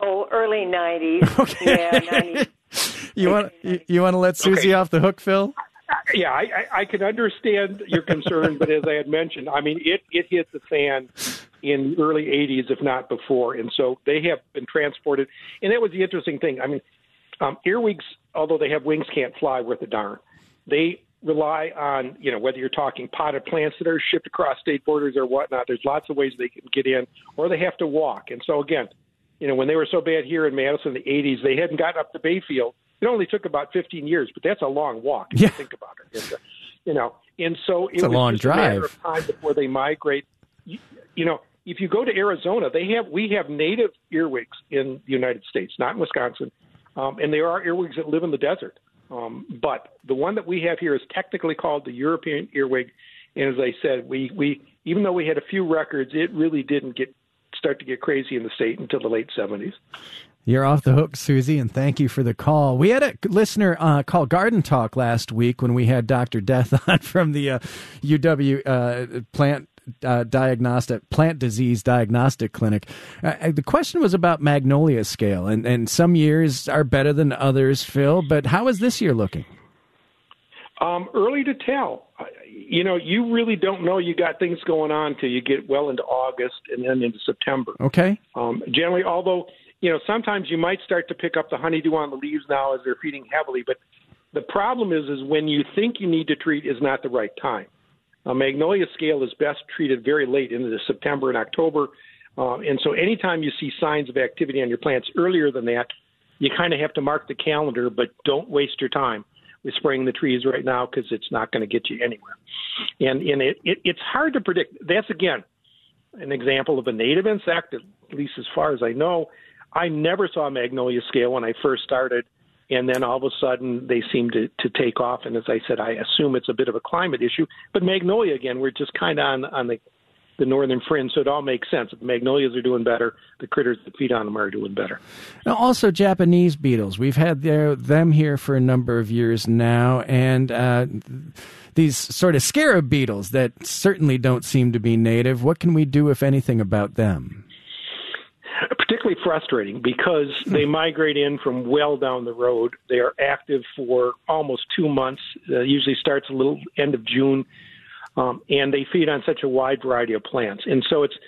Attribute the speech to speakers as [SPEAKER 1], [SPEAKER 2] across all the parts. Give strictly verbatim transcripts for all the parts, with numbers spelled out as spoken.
[SPEAKER 1] Oh, early nineties.
[SPEAKER 2] Okay.
[SPEAKER 1] Yeah, nineties.
[SPEAKER 2] You want you, you want to let Susie
[SPEAKER 3] Okay.
[SPEAKER 2] off the hook, Phil?
[SPEAKER 3] Yeah, I, I, I can understand your concern, but as I had mentioned, I mean, it, it hit the fan in the early eighties, if not before, and so they have been transported. And that was the interesting thing. I mean, um, earwigs, although they have wings, can't fly worth a darn. They rely on, you know, whether you're talking potted plants that are shipped across state borders or whatnot, there's lots of ways they can get in, or they have to walk. And so, again, you know, when they were so bad here in Madison in the eighties, they hadn't gotten up to Bayfield. It only took about fifteen years, but that's a long walk if
[SPEAKER 2] Yeah.
[SPEAKER 3] you think about it. And, uh, you know, and so it
[SPEAKER 2] It's a
[SPEAKER 3] was
[SPEAKER 2] long
[SPEAKER 3] just a matter
[SPEAKER 2] drive.
[SPEAKER 3] of time before they migrate. You, you know, if you go to Arizona, they have we have native earwigs in the United States, not in Wisconsin, um, and there are earwigs that live in the desert. Um, but the one that we have here is technically called the European earwig, and as I said, we we even though we had a few records, it really didn't get start to get crazy in the state until the late seventies.
[SPEAKER 2] You're off the hook, Susie, and thank you for the call. We had a listener uh, call Garden Talk last week when we had Doctor Death on from the uh, U W uh, plant uh, diagnostic plant disease diagnostic clinic. Uh, the question was about magnolia scale, and, and some years are better than others, Phil. But how is this year looking?
[SPEAKER 3] Um, early to tell. You know, you really don't know you got things going on till you get well into August and then into September.
[SPEAKER 2] Okay.
[SPEAKER 3] Um, generally, although, you know, sometimes you might start to pick up the honeydew on the leaves now as they're feeding heavily. But the problem is, is when you think you need to treat is not the right time. Uh, magnolia scale is best treated very late into September and October. Uh, and so anytime you see signs of activity on your plants earlier than that, you kind of have to mark the calendar, but don't waste your time with spraying the trees right now because it's not going to get you anywhere. And, and it, it, it's hard to predict. That's, again, an example of a native insect, at least as far as I know. I never saw a magnolia scale when I first started, and then all of a sudden they seem to, to take off. And as I said, I assume it's a bit of a climate issue. But magnolia, again, we're just kind of on, on the, the northern fringe, so it all makes sense. If the magnolias are doing better, the critters that feed on them are doing better.
[SPEAKER 2] Now, also Japanese beetles. We've had their, them here for a number of years now, and uh, these sort of scarab beetles that certainly don't seem to be native. What can we do, if anything, about them?
[SPEAKER 3] Particularly frustrating because they migrate in from well down the road. They are active for almost two months. Uh, usually starts a little end of June, um, and they feed on such a wide variety of plants. And so it's,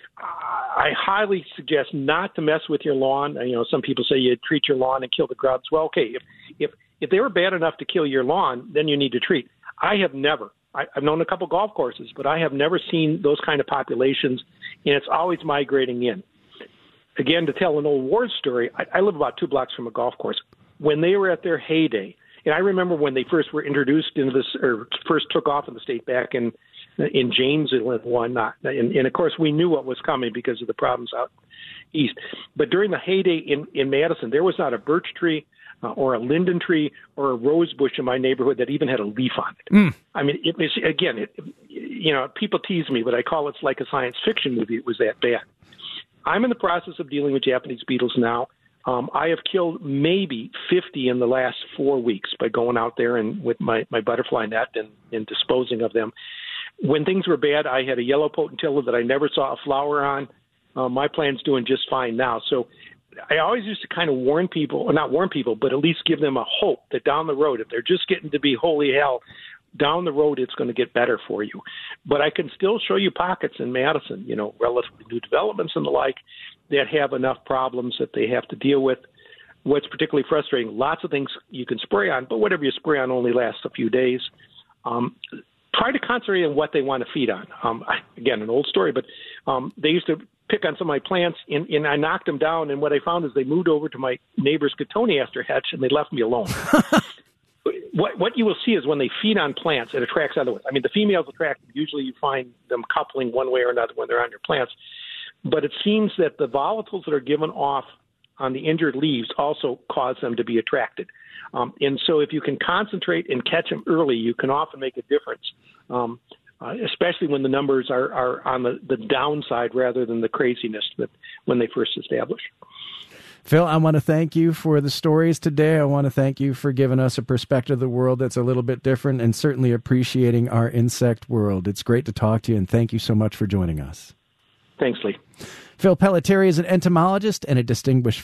[SPEAKER 3] I highly suggest not to mess with your lawn. You know, some people say you treat your lawn and kill the grubs. Well, okay, if if if they were bad enough to kill your lawn, then you need to treat. I have never. I, I've known a couple golf courses, but I have never seen those kind of populations, and it's always migrating in. Again, to tell an old war story, I, I live about two blocks from a golf course. When they were at their heyday, and I remember when they first were introduced into this, or first took off in the state back in in Janesville and whatnot, and, and of course we knew what was coming because of the problems out east. But during the heyday in, in Madison, there was not a birch tree uh, or a linden tree or a rose bush in my neighborhood that even had a leaf on it. Mm. I mean, it was, again, it, you know, people tease me, but I call it like a science fiction movie. It was that bad. I'm in the process of dealing with Japanese beetles now. Um, I have killed maybe fifty in the last four weeks by going out there and with my, my butterfly net and, and disposing of them. When things were bad, I had a yellow potentilla that I never saw a flower on. Uh, my plant's doing just fine now. So I always used to kind of warn people, or not warn people, but at least give them a hope that down the road, if they're just getting to be holy hell, down the road, it's going to get better for you. But I can still show you pockets in Madison, you know, relatively new developments and the like, that have enough problems that they have to deal with. What's particularly frustrating, lots of things you can spray on, but whatever you spray on only lasts a few days. Um, try to concentrate on what they want to feed on. Um, I, again, an old story, but um, they used to pick on some of my plants, and, and I knocked them down, and what I found is they moved over to my neighbor's cotoneaster hedge, and they left me alone. What what you will see is when they feed on plants, it attracts other ones. I mean, the females attract them. Usually you find them coupling one way or another when they're on your plants. But it seems that the volatiles that are given off on the injured leaves also cause them to be attracted. Um, and so if you can concentrate and catch them early, you can often make a difference, um, uh, especially when the numbers are, are on the, the downside rather than the craziness that when they first establish.
[SPEAKER 2] Phil, I want to thank you for the stories today. I want to thank you for giving us a perspective of the world that's a little bit different and certainly appreciating our insect world. It's great to talk to you, and thank you so much for joining us.
[SPEAKER 3] Thanks, Lee.
[SPEAKER 2] Phil Pelletieri is an entomologist and a distinguished